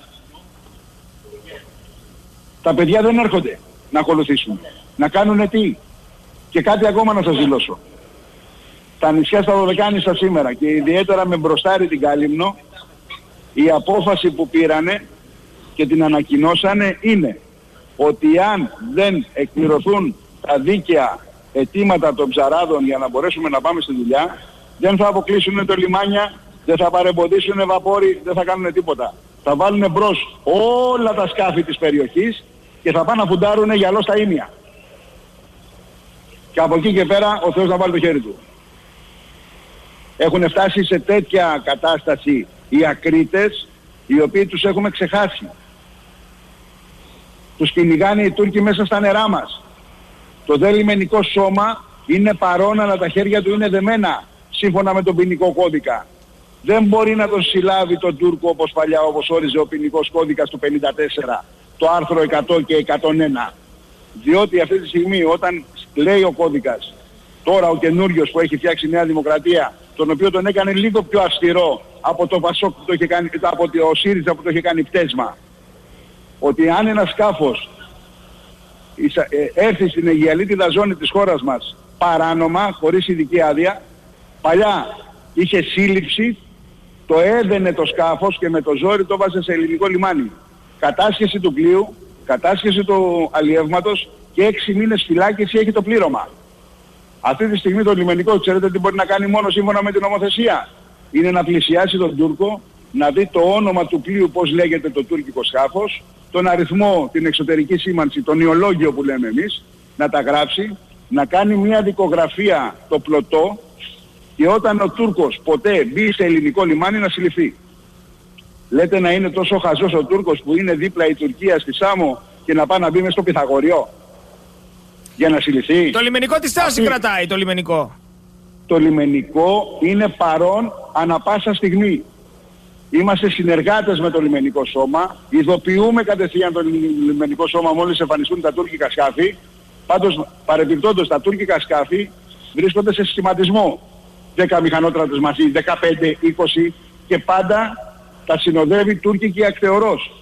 Τα παιδιά δεν έρχονται να ακολουθήσουν. Να κάνουνε τι? Και κάτι ακόμα να σας δηλώσω. Τα νησιά στα Δωδεκάνησα σήμερα και ιδιαίτερα με μπροστάρι την Κάλυμνο, η απόφαση που πήρανε και την ανακοινώσανε είναι ότι αν δεν εκπληρωθούν τα δίκαια αιτήματα των ψαράδων για να μπορέσουμε να πάμε στη δουλειά, δεν θα αποκλείσουν το λιμάνια, δεν θα παρεμποδίσουν βαπόροι, δεν θα κάνουν τίποτα. Θα βάλουν μπρος όλα τα σκάφη της περιοχής και θα πάνε να φουντάρουν γυαλό στα ίμια. Και από εκεί και πέρα ο Θεός να βάλει το χέρι του. Έχουν φτάσει σε τέτοια κατάσταση οι ακρίτες, οι οποίοι τους έχουμε ξεχάσει. Τους κυνηγάνε οι Τούρκοι μέσα στα νερά μας. Το δε λιμενικό σώμα είναι παρόν, αλλά τα χέρια του είναι δεμένα σύμφωνα με τον ποινικό κώδικα. Δεν μπορεί να τον συλλάβει τον Τούρκο όπως παλιά, όπως όριζε ο ποινικός κώδικας του 54, το άρθρο 100 και 101. Διότι αυτή τη στιγμή όταν λέει ο κώδικας, τώρα ο καινούριος που έχει φτιάξει η Νέα Δημοκρατία, τον οποίο τον έκανε λίγο πιο αυστηρό από το Πασόκ που το είχε κάνει, από το ΣΥΡΙΖΑ που το είχε κάνει πτέσμα, ότι αν ένα σκάφος έρθει στην αιγιαλίτιδα ζώνη της χώρας μας παράνομα, χωρίς ειδική άδεια, παλιά είχε σύλληψη, το έδαινε το σκάφος και με το ζόρι το βάζε σε ελληνικό λιμάνι. Κατάσχεση του πλοίου, κατάσχεση του αλλιεύματος και 6 μήνες φυλάκιση έχει το πλήρωμα. Αυτή τη στιγμή το λιμενικό, ξέρετε τι μπορεί να κάνει μόνο σύμφωνα με την νομοθεσία? Είναι να πλησιάσει τον Τούρκο, να δει το όνομα του πλοίου, πώς λέγεται το τουρκικό σκάφος, τον αριθμό, την εξωτερική σήμανση, τον ιολόγιο που λέμε εμείς, να τα γράψει, να κάνει μια δικογραφία το πλωτό και όταν ο Τούρκος ποτέ μπει σε ελληνικό λιμάνι να συλληφθεί. Λέτε να είναι τόσο χαζός ο Τούρκος που είναι δίπλα η Τουρκία στη Σάμο και να πάει να μπει μες στο Πυθαγοριό για να συλληφθεί? Το λιμενικό τι στάση κρατάει το λιμενικό? Το λιμενικό είναι παρόν ανα πάσα στιγμή. Είμαστε συνεργάτες με το λιμενικό σώμα, ειδοποιούμε κατευθείαν το λιμενικό σώμα μόλις εμφανιστούν τα τουρκικά σκάφη. Πάντως παρεμπιπτόντως τα τουρκικά σκάφη βρίσκονται σε σχηματισμό. 10 μηχανότρατες μαζί, 15, 20 και πάντα τα συνοδεύει τουρκική ακτεωρός.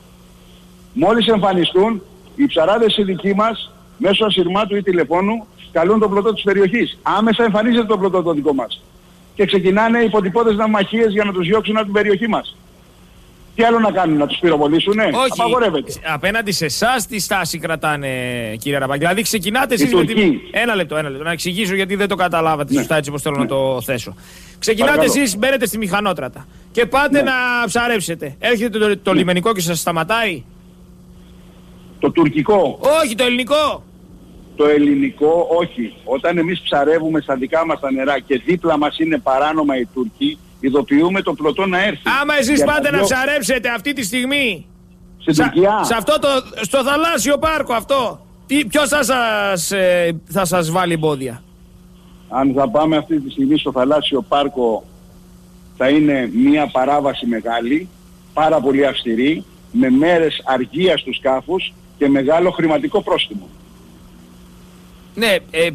Μόλις εμφανιστούν, οι ψαράδες οι δικοί μας μέσω ασυρμάτου ή τηλεφώνου καλούν τον πλωτό της περιοχής. Άμεσα εμφανίζεται το πλωτό το δικό μας. Και ξεκινάνε υποτυπώδες ναυμαχίες για να τους διώξουν από την περιοχή μας. Τι άλλο να κάνουν, να τους πυροβολήσουνε? Όχι, απαγορεύεται. Απέναντι σε εσάς τι στάση κρατάνε, κύριε Ραπάκη? Δηλαδή ξεκινάτε εσείς με την... Ένα λεπτό, να εξηγήσω γιατί δεν το καταλάβατε σωστά έτσι όπως θέλω να το θέσω. Ξεκινάτε εσείς, μπαίνετε στη μηχανότρατα και πάτε να ψαρέψετε. Έρχεται το λιμενικό και σας σταματάει? Το τουρκικό? Όχι, το ελληνικό. Το ελληνικό όχι. Όταν εμείς ψαρεύουμε στα δικά μας τα νερά και δίπλα μας είναι παράνομα οι Τούρκοι, ειδοποιούμε το πλωτό να έρθει. Άμα εσείς πάτε να ψαρέψετε αυτή τη στιγμή στην Τουρκία, σε αυτό στο θαλάσσιο πάρκο αυτό, ποιος θα σας βάλει εμπόδια? Αν θα πάμε αυτή τη στιγμή στο θαλάσσιο πάρκο, θα είναι μια παράβαση μεγάλη, πάρα πολύ αυστηρή, με μέρες αργίας του σκάφους και μεγάλο χρηματικό πρόστιμο. Ναι,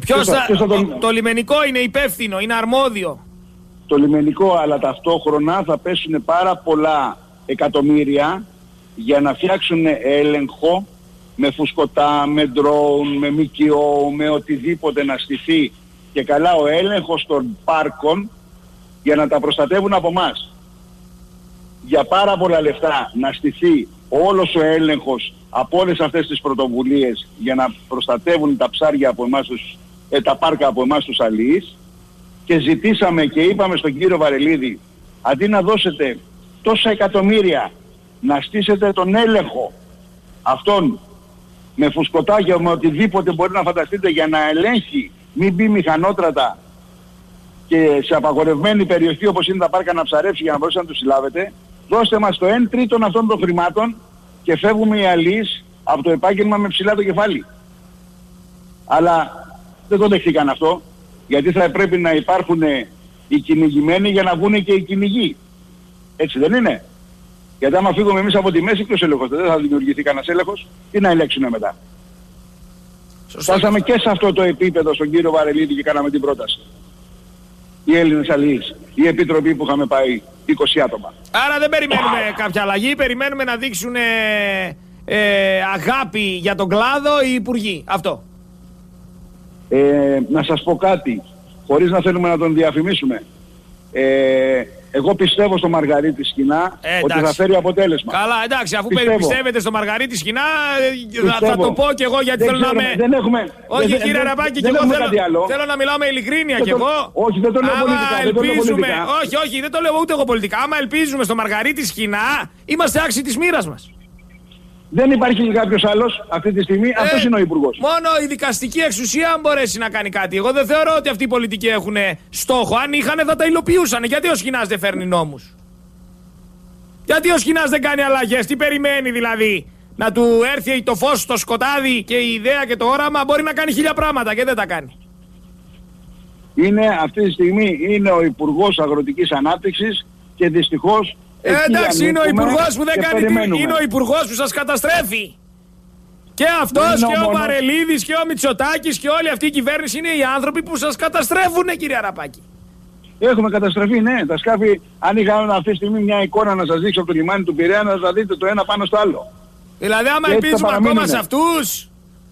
το λιμενικό είναι υπεύθυνο, είναι αρμόδιο. Το λιμενικό, αλλά ταυτόχρονα θα πέσουν πάρα πολλά εκατομμύρια για να φτιάξουν έλεγχο με φουσκωτά, με ντρόουν, με ΜΚΟ, με οτιδήποτε να στηθεί και καλά ο έλεγχος των πάρκων για να τα προστατεύουν από μας. Για πάρα πολλά λεφτά να στηθεί όλος ο έλεγχος από όλες αυτές τις πρωτοβουλίες για να προστατεύουν τα ψάρια από εμάς τα πάρκα από εμάς τους αλληλείς, και ζητήσαμε και είπαμε στον κύριο Βαρελίδη, αντί να δώσετε τόσα εκατομμύρια να στήσετε τον έλεγχο αυτόν με φουσκωτάκια, με οτιδήποτε μπορεί να φανταστείτε για να ελέγχει, μην μπει μηχανότρατα και σε απαγορευμένη περιοχή όπως είναι τα πάρκα να ψαρέψει για να μπορέσετε να τους συλλάβετε, Δώστε μας το 1/3 αυτών των χρημάτων και φεύγουμε οι αλλοίς από το επάγγελμα με ψηλά το κεφάλι. Αλλά δεν το δεχτήκαν αυτό, γιατί θα πρέπει να υπάρχουν οι κυνηγημένοι για να βγουν και οι κυνηγοί. Έτσι δεν είναι? Γιατί άμα φύγουμε εμείς από τη μέση, ποιος έλεγχος? Δεν θα δημιουργηθεί κανένας έλεγχος. Τι να ελέγξουν μετά? Φτάσαμε και σε αυτό το επίπεδο στον κύριο Βαρελίδη και κάναμε την πρόταση. Οι Έλληνες αλληλείς, η επιτροπή που είχαμε πάει 20 άτομα. Άρα δεν περιμένουμε κάποια αλλαγή, περιμένουμε να δείξουν αγάπη για τον κλάδο οι υπουργοί. Αυτό. Να σας πω κάτι, χωρίς να θέλουμε να τον διαφημίσουμε. Εγώ πιστεύω στο Μαργαρίτη Σκηνά ότι θα φέρει αποτέλεσμα. Καλά, εντάξει, αφού πιστεύετε στο Μαργαρίτη Σκηνά, θα το πω και εγώ γιατί θέλω να είμαι. Όχι, κύριε Αραπάκη, και εγώ θέλω να μιλάω με ειλικρίνεια κι εγώ. Όχι, δεν το λέω πολιτικά. Όχι, δεν το λέω ούτε εγώ πολιτικά. Άμα ελπίζουμε στο Μαργαρίτη Σκηνά, είμαστε άξιοι της μοίρας μας. Δεν υπάρχει κάποιος άλλος αυτή τη στιγμή, αυτός είναι ο υπουργός. Μόνο η δικαστική εξουσία αν μπορέσει να κάνει κάτι. Εγώ δεν θεωρώ ότι αυτοί οι πολιτικοί έχουν στόχο. Αν είχαν θα τα υλοποιούσαν. Γιατί ο Σκηνάς δεν φέρνει νόμους? Γιατί ο Σκηνάς δεν κάνει αλλαγές? Τι περιμένει δηλαδή? Να του έρθει το φως στο σκοτάδι και η ιδέα και το όραμα? Μπορεί να κάνει 1000 πράγματα και δεν τα κάνει. Αυτή τη στιγμή είναι ο Υπουργός Αγροτικής Ανάπτυξης και δυστυχώς εντάξει, είναι ο υπουργός που δεν κάνει τι, είναι ο υπουργός που σας καταστρέφει. Και αυτός και ο Βαρελίδης και ο Μητσοτάκης και όλη αυτή η κυβέρνηση είναι οι άνθρωποι που σας καταστρέφουν, κύριε Αραπάκη. Έχουμε καταστροφή, ναι. Τα σκάφη, αν είχαμε αυτή τη στιγμή μια εικόνα να σας δείξω από το λιμάνι του Πειραιά, να σας δείτε το ένα πάνω στο άλλο. Δηλαδή άμα ελπίζουμε ακόμα σε αυτούς,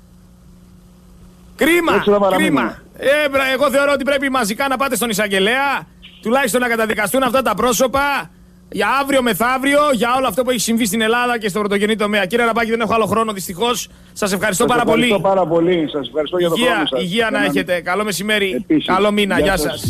κρίμα. Εγώ θεωρώ ότι πρέπει μαζικά να πάτε στον εισαγγελέα, τουλάχιστον να καταδικαστούν αυτά τα πρόσωπα. Για αύριο μεθαύριο, για όλο αυτό που έχει συμβεί στην Ελλάδα και στο πρωτογενή τομέα. Κύριε Αραπάκη, δεν έχω άλλο χρόνο δυστυχώς. Σας ευχαριστώ πάρα πολύ. Σας ευχαριστώ για το χρόνο σας. Υγεία να έχετε. Καλό μεσημέρι. Επίσης. Καλό μήνα. Γεια σας.